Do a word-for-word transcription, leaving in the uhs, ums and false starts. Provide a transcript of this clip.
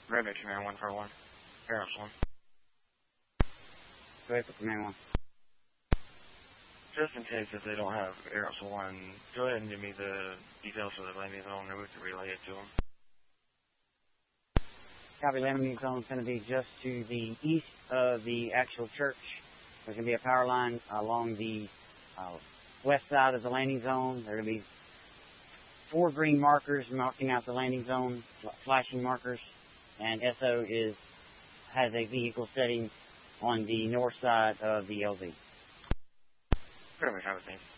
Redneck Command one four one. Air Ops one. Go ahead for Command one. Just in case if they don't have Air Ops one, go ahead and give me the details for the landing zone and we can relay it to them. Copy, landing zone is going to be just to the east of the actual church. There's going to be a power line along the uh, west side of the landing zone. There are going to be four green markers marking out the landing zone, flashing markers, and S O is has a vehicle setting on the north side of the L Z. Pretty much everything.